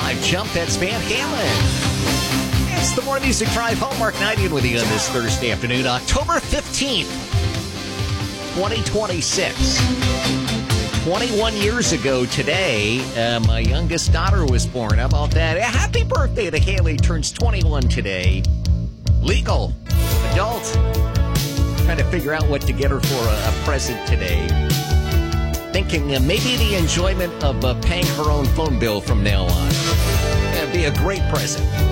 5 Jump. That's Van Halen. It's the More Music Drive, Hallmark 90 with you on this Thursday afternoon, October 15th, 2026. 21 years ago today, my youngest daughter was born. How about that? Happy birthday to Haley. Turns 21 today. Legal. Adult. Trying to figure out what to get her for a present today. Thinking maybe the enjoyment of paying her own phone bill from now on. That'd be a great present.